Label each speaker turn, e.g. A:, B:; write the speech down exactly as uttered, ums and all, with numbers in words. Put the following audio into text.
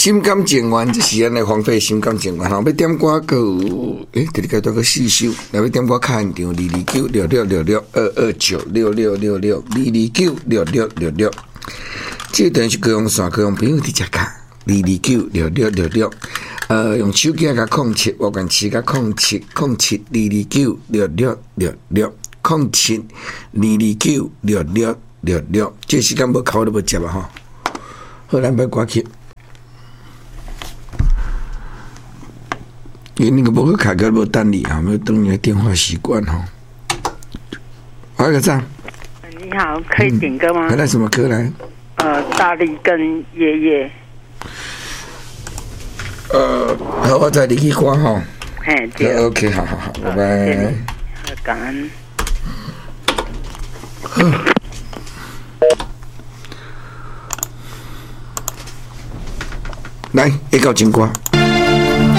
A: 心甘情愿，这时间来荒废心甘情愿吼，要点歌个诶，第二阶段个四首，来要点歌卡现场二二九六六六六二二九六六六六二二九六六六六，这段是各用线，各用朋友伫遮卡二二九六六六六，呃，用手机甲控七，我管七甲控七控七二二九六六六六控七二二九六六六六，这时间无考都无接啊吼，好，咱要歌曲。因为那个无去开个无等你啊，没有等你的电话习惯哈。好，个赞。
B: 你好，可以点歌吗？
A: 来、嗯、什么歌来？
B: 呃，大力跟爷爷。
A: 呃，好，我再你去看哈。
B: 嘿，对。
A: OK， 好好好，拜拜。
B: 感恩。
A: 来，一告金瓜。